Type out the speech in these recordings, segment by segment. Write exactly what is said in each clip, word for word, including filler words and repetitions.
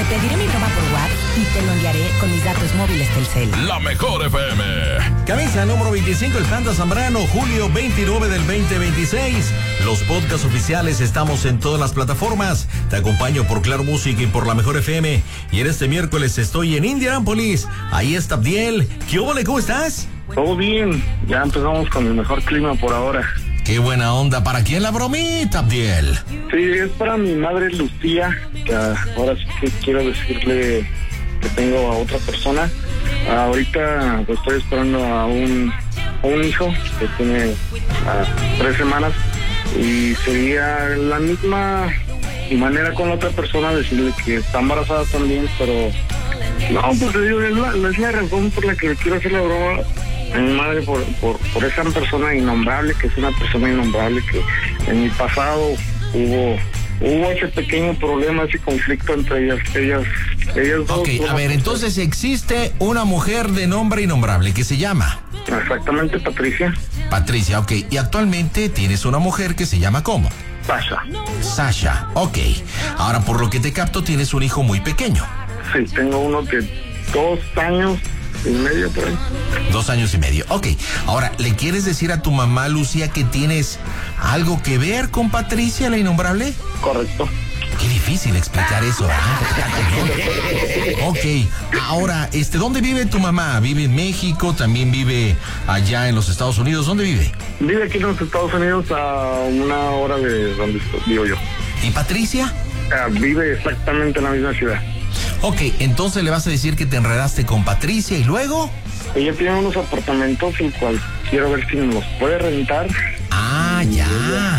pediré mi broma por WhatsApp y te lo enviaré con mis datos móviles Telcel. La mejor F M. Camisa número veinticinco, el Panda Zambrano, julio veintinueve del veinte veintiséis. Los podcasts oficiales estamos en todas las plataformas. Te acompaño por Claro Música y por La Mejor F M. Y en este miércoles estoy en Indianápolis. Ahí está Abdiel. ¿Qué hubo, cómo estás? Todo bien, ya empezamos con el mejor clima por ahora. Qué buena onda. ¿Para quién la bromita, Abdiel? Sí, es para mi madre Lucía, que ahora sí que quiero decirle que tengo a otra persona. Ahorita pues, estoy esperando a un, a un hijo que tiene uh, tres semanas y sería la misma manera con la otra persona decirle que está embarazada también, pero no, pues te digo, es la, es la razón por la que quiero hacer la broma a mi madre por, por, por esa persona innombrable, que es una persona innombrable, que en mi pasado hubo hubo ese pequeño problema, ese conflicto entre ellas, ellas, ellas dos. Ok, a ver, entonces existe una mujer de nombre innombrable que se llama... Exactamente, Patricia. Patricia, ok, y actualmente tienes una mujer que se llama ¿cómo? Sasha. Sasha, ok. Ahora, por lo que te capto, tienes un hijo muy pequeño. Sí, tengo uno que dos años y medio por ahí. Dos años y medio, ok. Ahora, ¿le quieres decir a tu mamá, Lucía, que tienes algo que ver con Patricia, la innombrable? Correcto. Qué difícil explicar eso, ¿eh? Ok, ahora, este, ¿dónde vive tu mamá? ¿Vive en México? ¿También vive allá en los Estados Unidos? ¿Dónde vive? Vive aquí en los Estados Unidos a una hora de donde vivo yo. ¿Y Patricia? Uh, vive exactamente en la misma ciudad. Ok, entonces le vas a decir que te enredaste con Patricia y luego... Ella tiene unos apartamentos el cual quiero ver si nos los puede rentar. Ah, ya.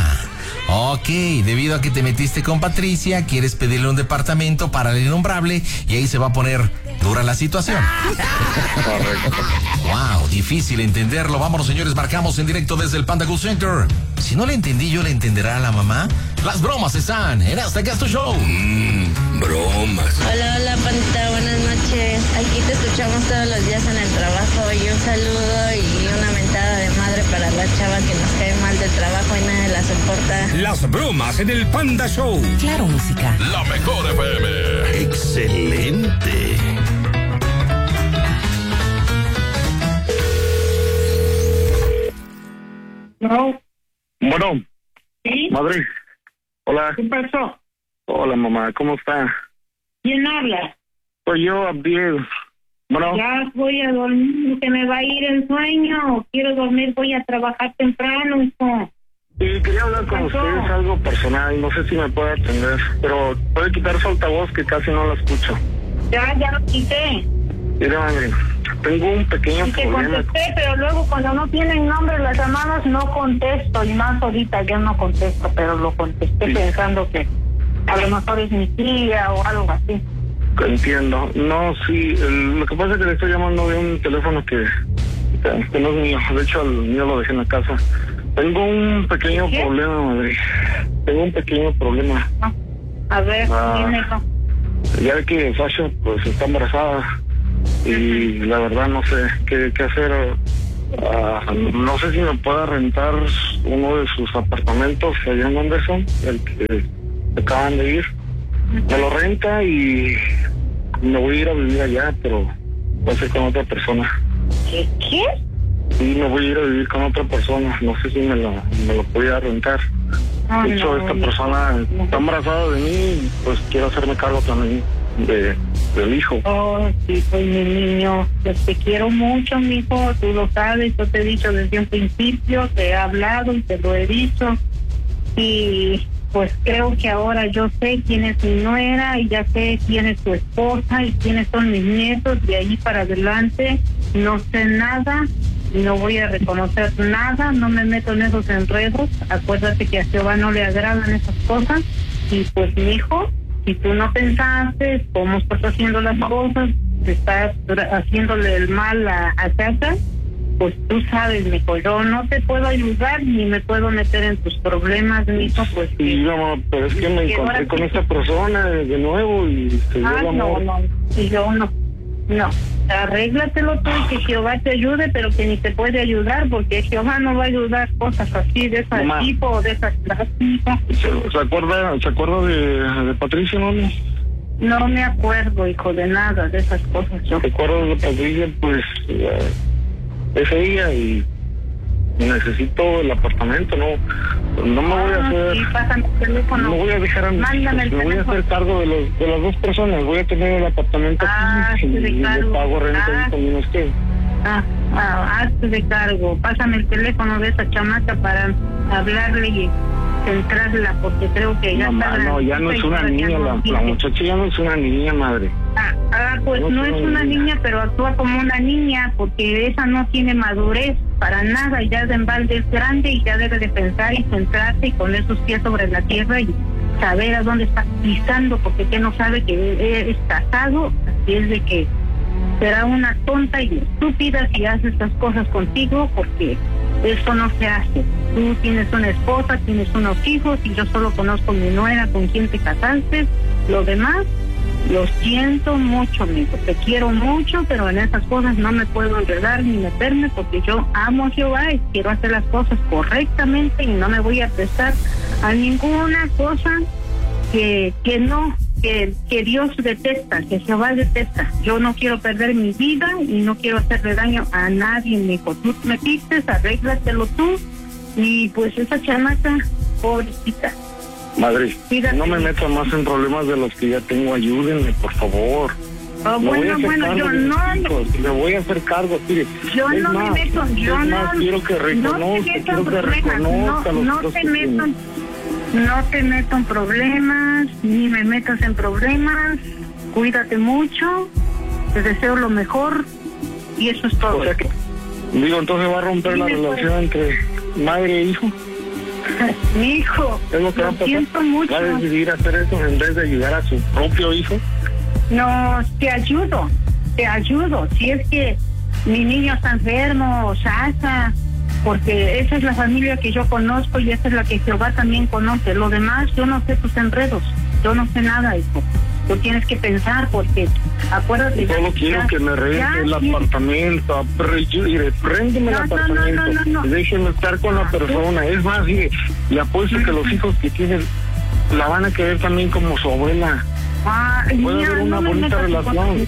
Ok, debido a que te metiste con Patricia, quieres pedirle un departamento para el innombrable y ahí se va a poner dura la situación. Correcto. Wow, difícil entenderlo. Vámonos, señores, marcamos en directo desde el Panda Cool Center. Si no le entendí, yo le entenderá a la mamá. Las bromas están en Hasta Acá Es Tu Show. Mmm, bromas. Hola, hola, Pandita, buenas noches. Aquí te escuchamos todos los días en el trabajo y un saludo y una mentada de madre para la chava que nos cae mal del trabajo y nadie la soporta. Las bromas en el Panda Show. Claro Música. La mejor F M. Excelente. No. Bueno. ¿Sí? Madre. Hola. ¿Qué pasó? Hola, mamá. ¿Cómo está? ¿Quién habla? Soy yo, Abdiel. Bueno. Ya voy a dormir, que me va a ir el sueño. Quiero dormir, voy a trabajar temprano, hijo. Sí, quería hablar con ustedes algo personal. No sé si me puede atender, pero puede quitar su altavoz que casi no la escucho. Ya, ya lo quité. Mira, madre, tengo un pequeño Y te problema. contesté, pero luego cuando no tienen nombre las llamadas no contesto. Y más ahorita yo no contesto, pero lo contesté sí. Pensando que a lo mejor es mi tía o algo así. Entiendo. No, sí, el, lo que pasa es que le estoy llamando de un teléfono que, que no es mío. De hecho, el mío lo dejé en la casa. Tengo un pequeño ¿Qué? problema, madre. Tengo un pequeño problema. Ah, a ver, ah, dime eso. Ya ve que Sasha pues está embarazada y la verdad no sé qué, qué hacer. Uh, no sé si me pueda rentar uno de sus apartamentos allá en Anderson, el que acaban de ir. Me lo renta y me voy a ir a vivir allá, pero voy a ser con otra persona. ¿Qué? ¿Qué? Sí, me voy a ir a vivir con otra persona. No sé si me lo, me lo podía rentar. Oh, de hecho, no, esta no, persona no. está embarazada de mí, pues quiero hacerme cargo también de, del hijo. Oh, sí, soy mi niño. Yo te quiero mucho, mijo. Tú lo sabes. Yo te he dicho desde un principio, te he hablado y te lo he dicho. Y pues creo que ahora yo sé quién es mi nuera y ya sé quién es tu esposa y quiénes son mis nietos. De ahí para adelante no sé nada. No voy a reconocer nada, no me meto en esos enredos. Acuérdate que a Jehová no le agradan esas cosas. Y pues, mi hijo, si tú no pensaste cómo estás haciendo las cosas, estás haciéndole el mal a, a Sasha, pues tú sabes, mijo, yo no te puedo ayudar ni me puedo meter en tus problemas, mijo, pues. Sí, no, pero es que me encontré con esta persona de nuevo y se dio Ah, el amor. no, no, y yo no, no. Arréglatelo tú y que Jehová te ayude, pero que ni te puede ayudar, porque Jehová no va a ayudar cosas así, de ese Mamá. tipo o de esas clases. ¿Se, se acuerda, se acuerda de, de Patricia, no? No me acuerdo, hijo, de nada de esas cosas. Yo recuerdo de Patricia, pues eh, es ella y necesito el apartamento, no no me voy a hacer, sí, pásame el teléfono. No voy a dejar a mis Mándame hijos, el me voy a hacer cargo de los de las dos personas, voy a tener el apartamento ah, aquí y, y le pago renta ah, ahí también a usted. Ah, ah, hazte de cargo, pásame el teléfono de esa chamaca para hablarle y centrarla, porque creo que ya Mamá, está no, ya no es una niña, la, la muchacha ya no es una niña, madre. Ah, ah pues no, no es una niña. niña, pero actúa como una niña, porque esa no tiene madurez para nada, ya de embalde es grande y ya debe de pensar y centrarse y poner sus pies sobre la tierra y saber a dónde está pisando, porque que no sabe que es casado, así es de que será una tonta y estúpida si hace estas cosas contigo, porque eso no se hace. Tú tienes una esposa, tienes unos hijos y yo solo conozco mi nuera con quien te casaste. Lo demás, lo siento mucho, amigo. Te quiero mucho, pero en esas cosas no me puedo enredar ni meterme, porque yo amo a Jehová y quiero hacer las cosas correctamente y no me voy a prestar a ninguna cosa que, que no, que, que Dios detesta, que Jehová detesta. Yo no quiero perder mi vida y no quiero hacerle daño a nadie, mijo. Tú me pistes, arréglatelo tú y pues esa chamaca, pobrecita. Madre, Fíjate. no me meto más en problemas de los que ya tengo, ayúdenme, por favor. Oh, bueno, bueno, yo no... Me voy a hacer cargo, mire. Yo es no más, me meto, yo no... Más, quiero que reconozca, no te quiero que reconozca no, los no te meto, no te meto en problemas, ni me metas en problemas. Cuídate mucho, te deseo lo mejor y eso es todo. O sea que, digo, entonces va a romper sí, la relación pues. entre madre e hijo. Mi hijo, es lo que lo va a pasar. Siento mucho. ¿Va a decidir hacer eso en vez de ayudar a su propio hijo? No, te ayudo, te ayudo. Si es que mi niño está enfermo, Sasa, porque esa es la familia que yo conozco y esa es la que Jehová también conoce. Lo demás, yo no sé tus enredos, yo no sé nada, hijo. Tú tienes que pensar, porque acuérdate. Solo quiero ya, que me rente el sí. apartamento, préndeme no, el apartamento, no, no, no, no. déjeme estar con la persona. Es más, mire, le apuesto que los hijos que tienen la van a querer también como su abuela. Ah, Puede haber una no bonita relación.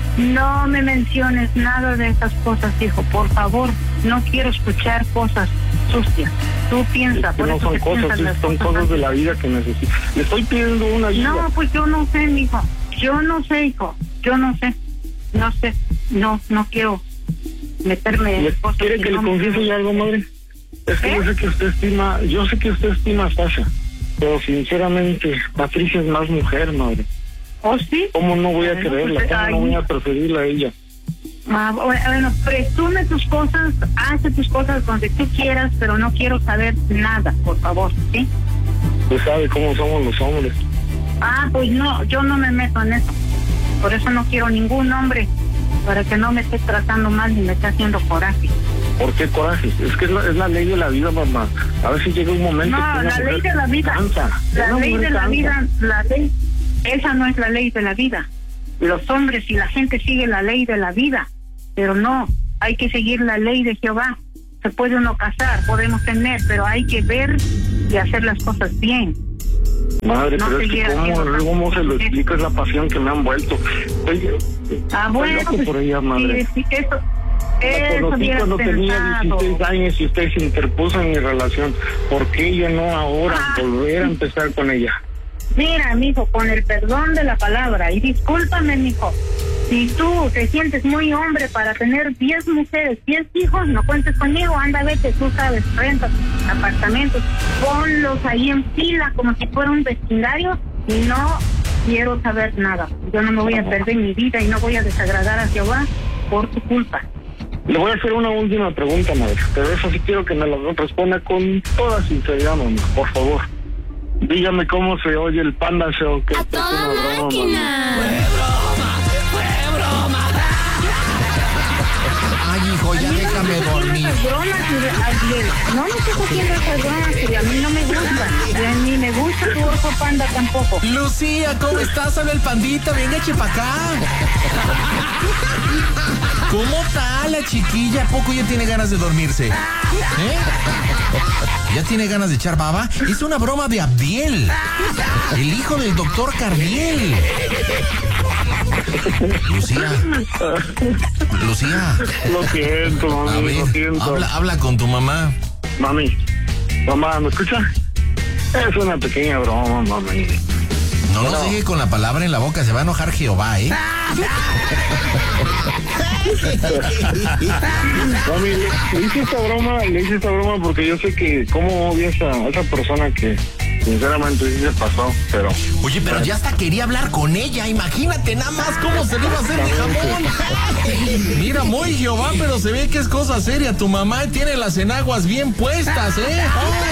No me menciones nada de esas cosas, hijo, por favor. No quiero escuchar cosas sucias. Tú piensas, es que por no eso son que cosas, sí, son cosas, cosas de la vida que necesito. Le estoy pidiendo una ayuda. No, pues yo no sé, mijo. Yo no sé, hijo. Yo no sé. No sé. No, no quiero meterme en cosas. ¿Quiere que, que no le confiese yo algo, madre? Es que ¿Eh? yo sé que usted estima, yo sé que usted estima a Sasha, pero sinceramente, Patricia es más mujer, madre. ¿Oh, sí? ¿Cómo no voy a bueno, quererla? ¿Cómo ay. no voy a preferirla a ella? Ah, bueno, presume tus cosas, hace tus cosas donde tú quieras, pero no quiero saber nada, por favor, ¿sí? Usted sabe cómo somos los hombres. Ah, pues no, yo no me meto en eso. Por eso no quiero ningún hombre, para que no me esté tratando mal ni me esté haciendo coraje. ¿Por qué coraje? Es que es la, es la ley de la vida, mamá. A ver si llega un momento no, que la ley de la vida, cansa. la ley de la vida, la ley, esa no es la ley de la vida. Los hombres y la gente sigue la ley de la vida, pero no, hay que seguir la ley de Jehová. Se puede uno casar, podemos tener, pero hay que ver y hacer las cosas bien. Madre, no pero es que cómo, cómo se lo explica, es la pasión que me han vuelto. Estoy, ah, bueno, estoy pues, por ella, madre. Sí, sí, eso, eso conocí cuando pensado. tenía dieciséis años y usted se interpuso en mi relación. ¿Por qué yo no ahora ah, volver a empezar con ella? Mira, mijo, con el perdón de la palabra, y discúlpame, mijo, si tú te sientes muy hombre para tener diez mujeres, diez hijos, no cuentes conmigo, anda, vete, tú sabes, renta apartamentos, ponlos ahí en fila como si fuera un vecindario, y no quiero saber nada. Yo no me voy a perder mi vida y no voy a desagradar a Jehová por tu culpa. Le voy a hacer una última pregunta, madre, pero eso sí quiero que me lo responda con toda sinceridad, mamá, por favor. Dígame cómo se oye el Panda Show. Que ¡a toda máquina! ¡Fue broma! ¡Fue broma! Ay, hijo, ya déjame dormir. Bromas, Ariel. No me estés haciendo esas bromas, que a mí no me gustan. Y a mí me gusta tu oso Panda tampoco. Lucía, ¿cómo estás? Habla el Pandita, venga, eche pa' acá. ¿Cómo está la chiquilla? ¿A poco ya tiene ganas de dormirse? ¿Eh? ¿Ya tiene ganas de echar baba? Es una broma de Abdiel, el hijo del doctor Cardiel. Lucía. Lucía. Lo siento, A mami, ver, lo siento. habla, habla con tu mamá. Mami, mamá, ¿me escucha? Es una pequeña broma, mami. No nos sigue con la palabra en la boca, se va a enojar Jehová, ¿eh? Mami, le, le hice esta broma, le hice esta broma porque yo sé que cómo odia esa, esa persona que sinceramente sí se pasó, pero... Oye, pero ya hasta quería hablar con ella, imagínate nada más cómo se le iba a hacer de jamón. Mira, muy Jehová, pero se ve que es cosa seria. Tu mamá tiene las enaguas bien puestas, ¿eh?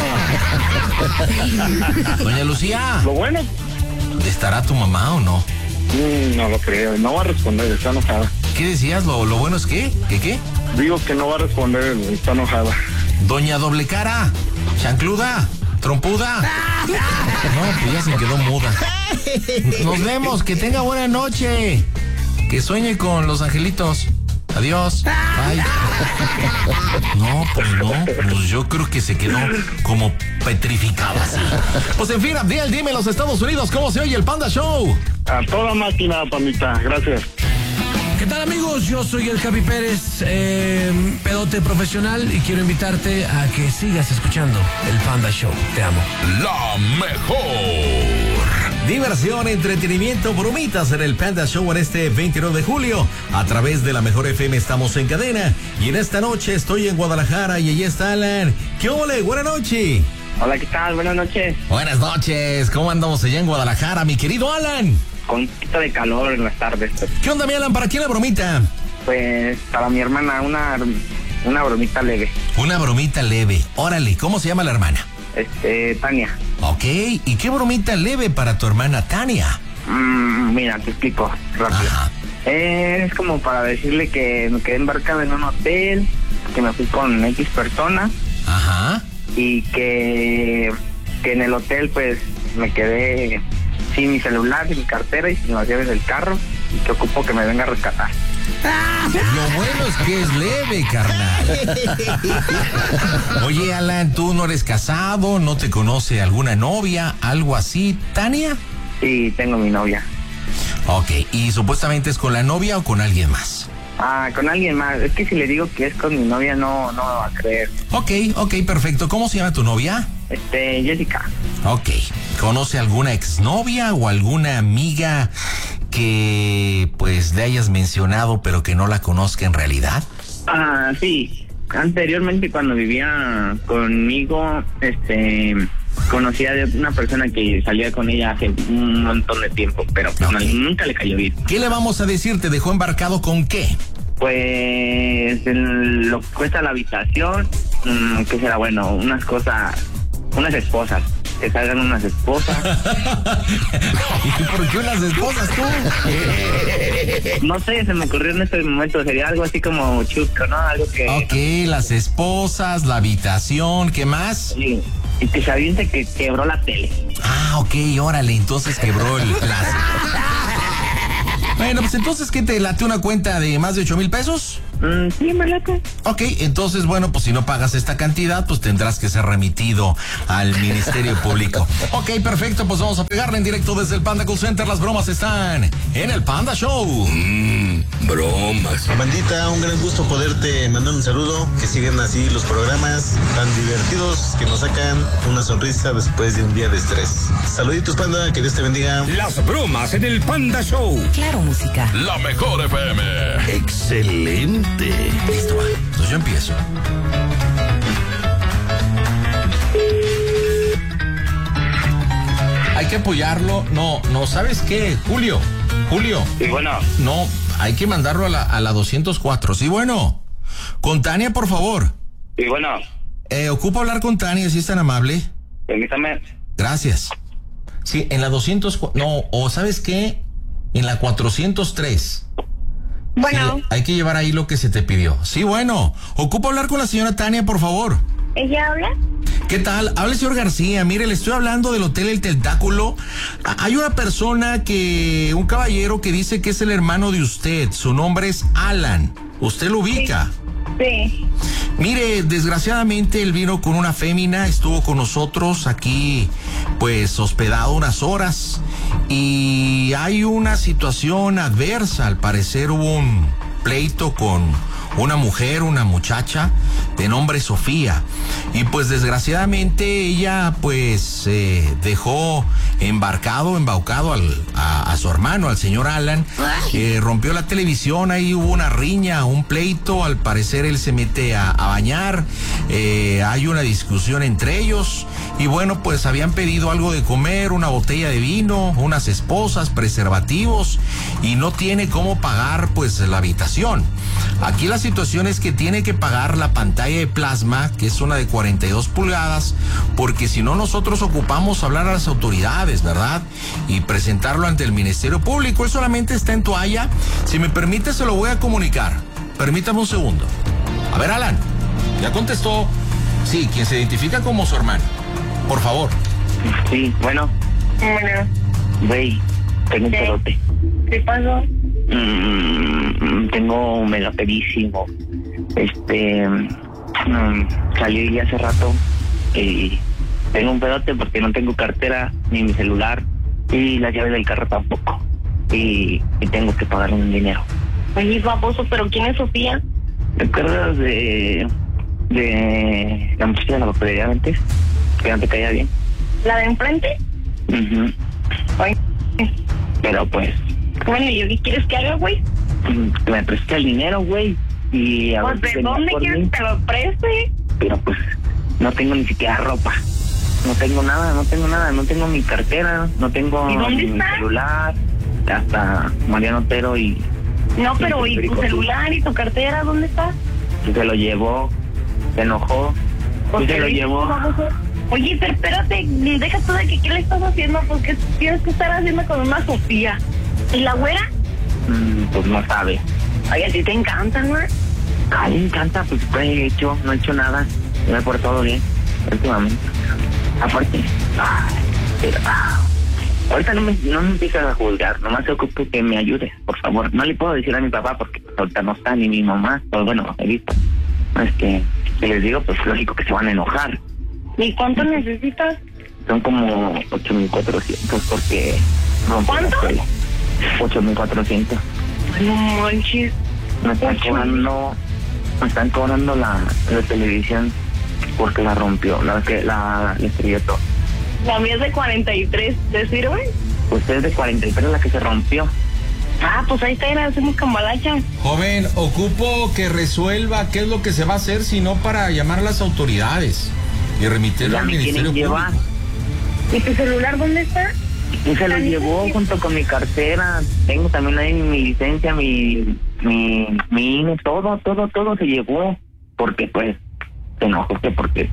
Oh. Doña Lucía. Lo bueno... ¿Estará tu mamá o no? Mm, no lo creo, no va a responder, está enojada. ¿Qué decías? ¿Lo, lo bueno es que? ¿Qué qué? Digo que no va a responder, está enojada. Doña Doble Cara, chancluda, trompuda. No, pues ya se quedó muda. Nos vemos, que tenga buena noche. Que sueñe con los angelitos. Adiós. Bye. No, pues no. Pues yo creo que se quedó como petrificada así. Pues en fin, Abdiel, dime en los Estados Unidos cómo se oye el Panda Show. A toda máquina, Pandita, gracias. ¿Qué tal, amigos? Yo soy el Capi Pérez, eh, pedote profesional, y quiero invitarte a que sigas escuchando el Panda Show. Te amo. La mejor. Diversión, entretenimiento, bromitas en el Panda Show en este veintinueve de julio. A través de la Mejor F M estamos en cadena. Y en esta noche estoy en Guadalajara y allí está Alan. ¿Qué ole? Buenas noches. Hola, ¿qué tal? Buenas noches. Buenas noches. ¿Cómo andamos allá en Guadalajara, mi querido Alan? Con un poquito de calor en las tardes. Pues. ¿Qué onda, mi Alan? ¿Para quién la bromita? Pues para mi hermana, una, una bromita leve. Una bromita leve. Órale, ¿cómo se llama la hermana? Este, Tania. Ok, ¿y qué bromita leve para tu hermana Tania? Mm, mira, te explico rápido. Ajá. Eh, es como para decirle que me quedé embarcado en un hotel, que me fui con X personas. Ajá. Y que, que en el hotel pues me quedé sin mi celular, sin mi cartera y sin las llaves del carro, y que ocupo que me venga a rescatar. Lo bueno es que es leve, carnal. Oye, Alan, ¿tú no eres casado? ¿No te conoce alguna novia? ¿Algo así? ¿Tania? Sí, tengo mi novia. Ok, ¿y supuestamente es con la novia o con alguien más? Ah, con alguien más. Es que si le digo que es con mi novia, no, no me va a creer. Ok, ok, perfecto. ¿Cómo se llama tu novia? Este, Jessica. Ok. ¿Conoce alguna exnovia o alguna amiga que pues le hayas mencionado pero que no la conozca en realidad? Ah, sí. Anteriormente, cuando vivía conmigo, este, conocía de una persona que salía con ella hace un montón de tiempo, pero pues, Okay. no, nunca le cayó bien. ¿Qué le vamos a decir? ¿Te dejó embarcado con qué? Pues el- lo que cuesta la habitación, mmm, que será bueno, unas cosas, unas esposas, que salgan unas esposas. ¿Y por qué unas esposas tú? No sé, se me ocurrió en este momento, sería algo así como chusco, ¿no? Algo que... Ok, las esposas, la habitación, ¿qué más? Sí, y que se aviente que quebró la tele. Ah, ok, órale, entonces quebró el plazo. Bueno, pues entonces, ¿qué te late una cuenta de más de ocho mil pesos? Mm, sí, me late. Ok, entonces, bueno, pues si no pagas esta cantidad, pues tendrás que ser remitido al Ministerio Público. Ok, perfecto, pues vamos a pegarle en directo desde el Panda Call Center. Las bromas están en el Panda Show. Mmm, bromas. Bandita, un gran gusto poderte mandar un saludo, que sigan así los programas tan divertidos que nos sacan una sonrisa después de un día de estrés. Saluditos, Panda, que Dios te bendiga. Las bromas en el Panda Show. Claro, música. La mejor F M. Excelente. Listo, va. Entonces yo empiezo. Hay que apoyarlo. No, no, ¿sabes qué? Julio, Julio. Y bueno, No, hay que mandarlo a la, a la doscientos cuatro. Sí, bueno. Con Tania, por favor. y bueno, Eh, ocupo hablar con Tania, si es tan amable. permítame. Gracias. Sí, en la doscientos cuatro. No, o ¿sabes qué? En la cuatrocientos tres. Bueno, Sí, hay que llevar ahí lo que se te pidió. Sí, bueno. Ocupo hablar con la señora Tania, por favor. ¿ella habla? ¿Qué tal? Habla el señor García. Mire, le estoy hablando del Hotel El Tentáculo. A- Hay una persona que, un caballero que dice que es el hermano de usted. Su nombre es Alan. ¿Usted lo ubica? Sí. Mire, desgraciadamente él vino con una fémina, estuvo con nosotros aquí, pues hospedado unas horas y hay una situación adversa. Al parecer hubo un pleito con una mujer, una muchacha de nombre Sofía, y pues desgraciadamente ella pues eh, dejó embarcado, embaucado al, a, a su hermano, al señor Alan, eh, rompió la televisión, ahí hubo una riña, un pleito, al parecer él se mete a, a bañar, eh, hay una discusión entre ellos, y bueno, pues habían pedido algo de comer, una botella de vino, unas esposas, preservativos, y no tiene cómo pagar pues la habitación. Aquí la situación es que tiene que pagar la pantalla de plasma, que es una de cuarenta y dos pulgadas, porque si no nosotros ocupamos hablar a las autoridades, ¿verdad? Y presentarlo ante el Ministerio Público. Él solamente está en toalla. Si me permite, se lo voy a comunicar. Permítame un segundo. A ver, Alan, ya contestó. Sí, quien se identifica como su hermano. Por favor. Sí, bueno. Bueno. Güey, tengo un pedote. ¿Qué pasó? Mm, tengo un mega pedísimo. Este... Mm, salí hace rato y tengo un pedote porque no tengo cartera ni mi celular y la llave del carro tampoco. Y, y tengo que pagar un dinero. Oye, baboso, ¿pero quién es Sofía? ¿Te acuerdas de... de la muchacha de la papelería antes? Que no te caía bien. ¿La de enfrente? Uh-huh. Ay. Pero pues... Bueno, ¿y qué quieres que haga, güey? Que me preste el dinero, güey. Y a pues, ver ¿de dónde quieres que te lo preste? Pero pues, no tengo ni siquiera ropa. No tengo nada, no tengo nada. No tengo mi cartera, no tengo ¿Y dónde mi está? celular. Hasta Mariano Otero y... No, pero ¿y tu celular y tu cartera dónde está? Se lo llevó, se enojó. Pues se lo llevó. Baboso. Oye, pero espérate, deja tú de que qué le estás haciendo, porque tienes que estar haciendo con una Sofía. ¿Y la güera? Mm, pues no sabe. Ay, a ti te encanta, ¿no? Ay, me encanta, pues ¿qué he hecho? No he hecho nada. Me he portado bien, últimamente. Aparte, ay, pero, ah, ahorita no me, no me empiezas a juzgar, nomás te ocupo que me ayudes, por favor. No le puedo decir a mi papá porque pues, ahorita no está, ni mi mamá, pues bueno, he visto. Es que, si les digo, pues lógico que se van a enojar. ¿Y cuánto necesitas? Son como ocho mil cuatrocientos porque... ¿Cuánto? ocho mil cuatrocientos. No manches. Me están cobrando, me están cobrando la, la televisión porque la rompió, la que la, la estrelló todo. La mía es de cuarenta y tres, ¿te sirve? Usted es de cuarenta y tres, la que se rompió. Ah, pues ahí está, hacemos cambalacha. Joven, ocupo que resuelva qué es lo que se va a hacer, si no para llamar a las autoridades y remitirlo Ya al me Ministerio quieren Público. llevar. ¿Y tu celular dónde está? Y se lo llevó junto con mi cartera. Tengo también ahí mi licencia, mi, mi, mi I N E, todo, todo, todo se llevó. Porque pues, se enojó que porque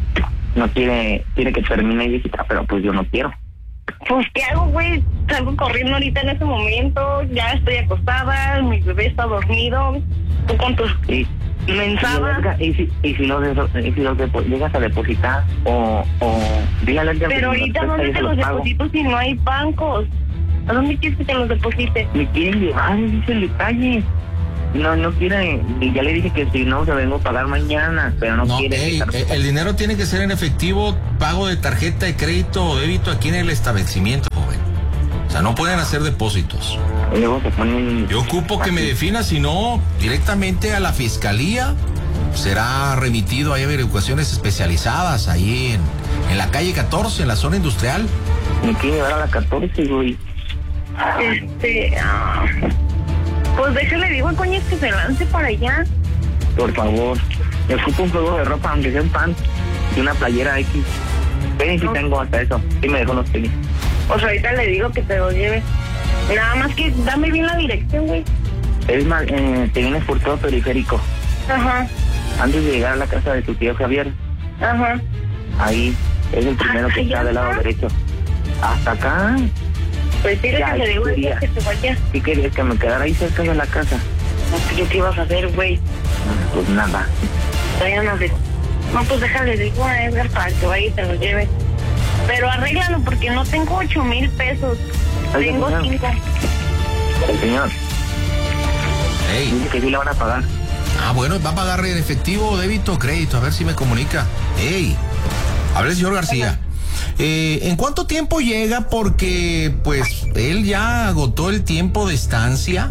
no quiere, quiere que termine visita, pero pues yo no quiero. Pues, ¿qué hago, güey? Salgo corriendo ahorita en ese momento, ya estoy acostada, mi bebé está dormido, tú con tus Sí. mensadas. Y si, y si los, y si los depo, llegas a depositar o, o dígale al Pero ahorita, ¿dónde te los deposito si no hay bancos? ¿A dónde quieres que te los deposite? Me quieren llevar, dice el detalle. No, no quiere, y ya le dije que si no, se vengo a pagar mañana, pero no, No, quiere. ey, eh, el dinero tiene que ser en efectivo, pago de tarjeta de crédito o débito aquí en el establecimiento, joven. O sea, no pueden hacer depósitos. Y luego se ponen... Yo ocupo que me defina, si no, directamente a la fiscalía. Será remitido a averiguaciones especializadas ahí en, en la calle catorce, en la zona industrial. Me quiere llevar a la catorce, güey. Este... ah, pues déjale, digo, coño, es que se lance para allá. Por favor. Me ocupo un juego de ropa, aunque sea un pan y una playera X. Ven, si No. tengo hasta eso. Sí me dejó los tenis. Pues ahorita le digo que te lo lleve. Nada más que dame bien la dirección, güey. Es más, eh, te vienes por todo periférico. Ajá, Antes de llegar a la casa de tu tío Javier, ajá. ahí es el primero Ah, que está ¿ya del lado está? derecho. Hasta acá. Pues dile Ya, que le digo a quería. ella que se vaya. ¿Qué querías? Que me quedara ahí cerca de la casa. ¿Qué te ibas a hacer, güey? Pues nada. Vayan a ver. No, pues déjale, digo a Edgar para que vaya y te lo lleve. Pero arréglalo porque no tengo ocho mil pesos. Oiga, Tengo señor. cinco. El señor Ey. dice que sí le van a pagar. Ah, bueno, va a pagar en efectivo, débito o crédito, a ver si me comunica. Ey, hable el señor García. Eh, ¿En cuánto tiempo llega? Porque pues él ya agotó el tiempo de estancia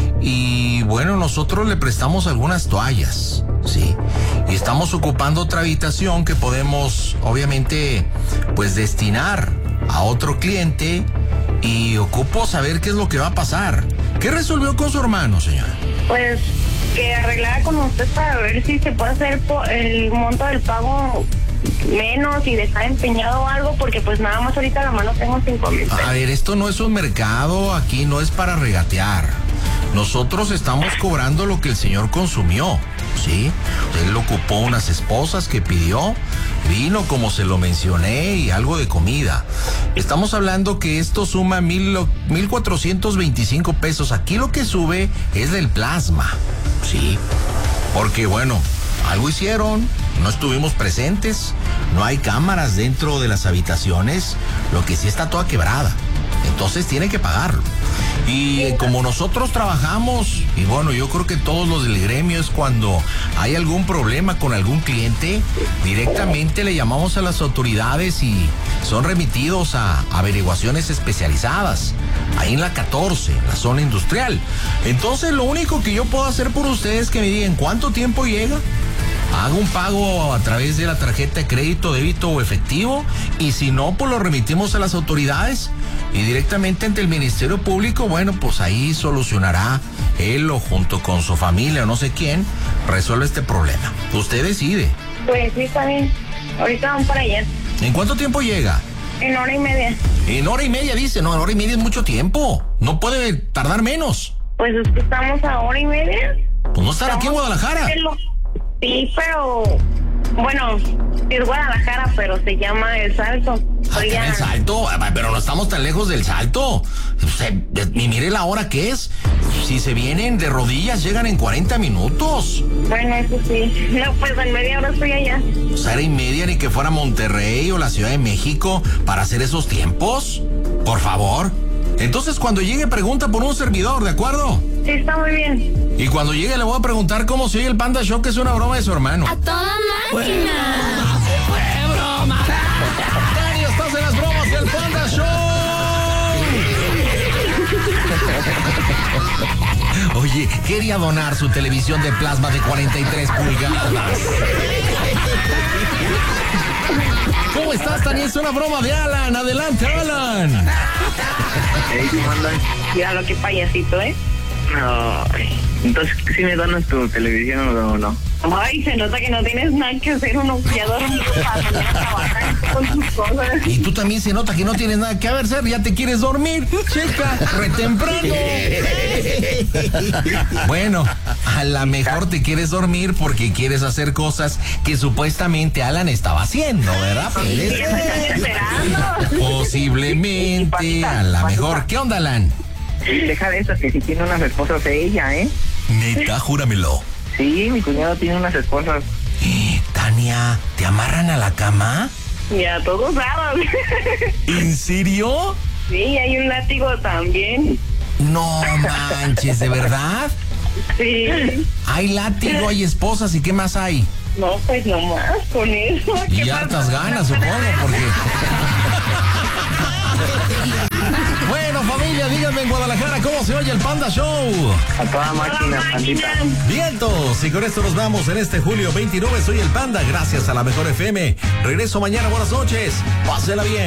y bueno, nosotros le prestamos algunas toallas, sí, y estamos ocupando otra habitación que podemos obviamente pues destinar a otro cliente y ocupo saber qué es lo que va a pasar. ¿Qué resolvió con su hermano, señora? Pues que arreglara con usted para ver si se puede hacer el monto del pago menos y dejar empeñado algo, porque pues nada más ahorita a la mano tengo cinco mil pesos. A ver, esto no es un mercado, aquí no es para regatear. Nosotros estamos cobrando lo que el señor consumió, ¿sí? Él ocupó unas esposas que pidió, vino como se lo mencioné y algo de comida. Estamos hablando que esto suma mil, mil cuatrocientos veinticinco pesos. Aquí lo que sube es del plasma, ¿sí? Porque bueno, algo hicieron, no estuvimos presentes, no hay cámaras dentro de las habitaciones, lo que sí está toda quebrada. Entonces tiene que pagarlo. Y como nosotros trabajamos, y bueno, yo creo que todos los del gremio, es cuando hay algún problema con algún cliente, directamente le llamamos a las autoridades y son remitidos a averiguaciones especializadas, ahí en la catorce, la zona industrial. Entonces lo único que yo puedo hacer por ustedes es que me digan cuánto tiempo llega, hago un pago a través de la tarjeta de crédito, débito o efectivo, y si no, pues lo remitimos a las autoridades y directamente ante el Ministerio Público. Bueno, pues ahí solucionará él o junto con su familia o no sé quién, resuelve este problema. Usted decide. Pues sí, está bien. Ahorita van para allá. ¿En cuánto tiempo llega? En hora y media. En hora y media, dice. No, en hora y media es mucho tiempo. No puede tardar menos. Pues es que estamos a hora y media. Pues no estar aquí en Guadalajara. Sí, pero bueno, es Guadalajara, pero se llama El Salto. Ah, ¿El Salto? Pero no estamos tan lejos del Salto. Y mire la hora que es. Si se vienen de rodillas, llegan en cuarenta minutos. Bueno, eso sí. No, pues en media hora estoy allá. O sea, era y media, ni que fuera Monterrey o la Ciudad de México para hacer esos tiempos. Por favor. Entonces, cuando llegue, pregunta por un servidor, ¿de acuerdo? Sí, está muy bien. Y cuando llegue, le voy a preguntar cómo se oye el Panda Show, que es una broma de su hermano. ¡A toda máquina! ¡Fue broma! ¡Dani, estás en las bromas del Panda Show! Oye, quería donar su televisión de plasma de cuarenta y tres pulgadas. ¿Cómo estás, Tani? Es una broma de Alan. Adelante, Alan. Hey, ¿cómo andan? Míralo, qué payasito, ¿eh? No, entonces, ¿sí me donas tu televisión o no? Ay, se nota que no tienes nada que hacer, uno ya dormido para salir a trabajar con tus cosas. Y tú también se nota que no tienes nada que hacer, ya te quieres dormir, chica, re temprano. Bueno, a lo mejor te quieres dormir porque quieres hacer cosas que supuestamente Alan estaba haciendo, ¿verdad? Posiblemente, a lo mejor. ¿Qué onda, Alan? Deja de eso, que si tiene unas esposas de ella, ¿eh? Neta, júramelo. Sí, mi cuñado tiene unas esposas. Eh, Tania, ¿te amarran a la cama? Y a todos lados. ¿En serio? Sí, hay un látigo también. No manches, ¿de verdad? Sí. Hay látigo, hay esposas, ¿y qué más hay? No, pues nomás con eso. Y hartas ganas, supongo, porque... Bueno, familia, díganme en Guadalajara cómo se oye el Panda Show. A toda máquina, pandita. Vientos, y con esto nos vamos en este julio veintinueve. Soy el Panda, gracias a la Mejor F M. Regreso mañana, buenas noches. Pásela bien.